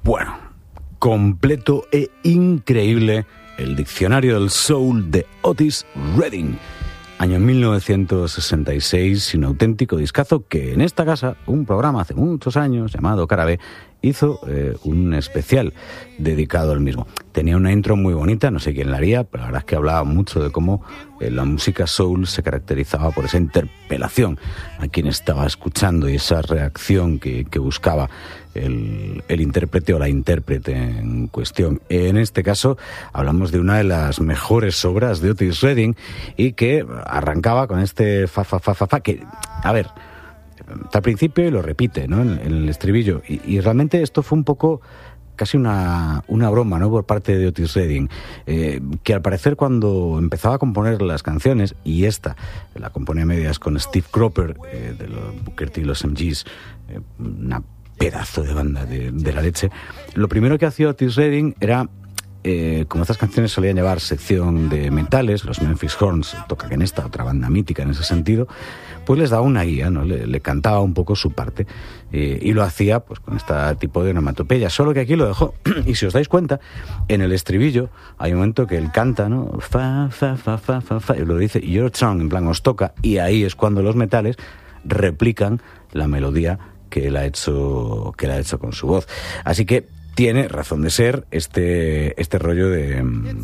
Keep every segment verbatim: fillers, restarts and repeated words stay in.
Bueno, completo e increíble el diccionario del soul de Otis Redding. Año mil novecientos sesenta y seis, un auténtico discazo que en esta casa, un programa hace muchos años llamado Cara B, hizo eh, un especial dedicado al mismo. Tenía una intro muy bonita, no sé quién la haría, pero la verdad es que hablaba mucho de cómo eh, la música soul se caracterizaba por esa interpelación a quien estaba escuchando y esa reacción que, que buscaba el, el intérprete o la intérprete en cuestión. En este caso hablamos de una de las mejores obras de Otis Redding y que arrancaba con este fa fa fa fa fa que, a ver, está al principio y lo repite, ¿no?, en, en el estribillo, y, y realmente esto fue un poco casi una, una broma, ¿no?, por parte de Otis Redding, eh, que al parecer cuando empezaba a componer las canciones, y esta la compone a medias con Steve Cropper, eh, de los Booker T y los M Gs, eh, una pedazo de banda de, de la leche, lo primero que hacía Otis Redding era, Eh, como estas canciones solían llevar sección de metales, los Memphis Horns tocan en esta, otra banda mítica en ese sentido, pues les daba una guía, ¿no? Le, le cantaba un poco su parte, eh, y lo hacía pues con este tipo de onomatopeya, solo que aquí lo dejó, y si os dais cuenta, en el estribillo hay un momento que él canta, ¿no?, fa, fa, fa, fa, fa, fa, y lo dice your tongue, en plan os toca, y ahí es cuando los metales replican la melodía que él ha hecho, que él ha hecho con su voz. Así que tiene razón de ser este, este rollo de,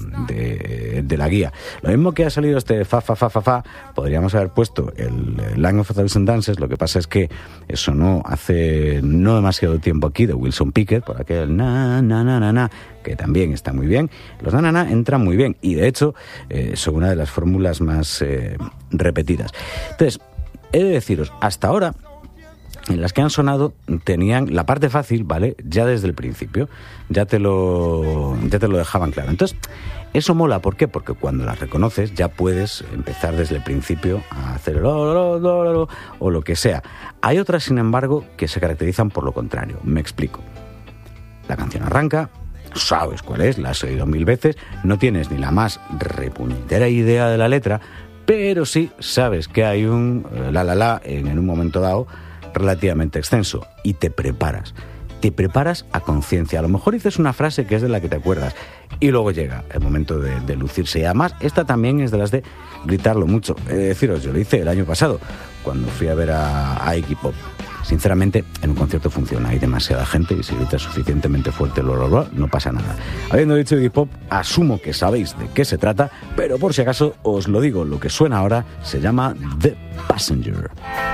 de, de la guía. Lo mismo que ha salido este fa, fa, fa, fa, fa, podríamos haber puesto el Land of a Thousand Dances, lo que pasa es que eso no hace no demasiado tiempo aquí, de Wilson Pickett, por aquel na, na, na, na, na, que también está muy bien. Los na, na, na entran muy bien y de hecho eh, son una de las fórmulas más eh, repetidas. Entonces, he de deciros, hasta ahora, en las que han sonado tenían la parte fácil, ¿vale?, ya desde el principio, ya te lo, ya te lo dejaban claro. Entonces, eso mola, ¿por qué? Porque cuando las reconoces ya puedes empezar desde el principio a hacer el lo, lo, lo, lo, lo, o lo que sea. Hay otras, sin embargo, que se caracterizan por lo contrario. Me explico. La canción arranca, sabes cuál es, la has oído mil veces, no tienes ni la más repuñetera idea de la letra, pero sí sabes que hay un la la la en, en un momento dado relativamente extenso, y te preparas te preparas a conciencia. A lo mejor dices una frase que es de la que te acuerdas y luego llega el momento de, de lucirse, y además esta también es de las de gritarlo mucho. He de deciros, yo lo hice el año pasado cuando fui a ver a, a Iggy Pop. Sinceramente, en un concierto funciona, hay demasiada gente y si gritas suficientemente fuerte lo, lo, lo, no pasa nada. Habiendo dicho Iggy Pop, asumo que sabéis de qué se trata, pero por si acaso os lo digo, lo que suena ahora se llama The Passenger.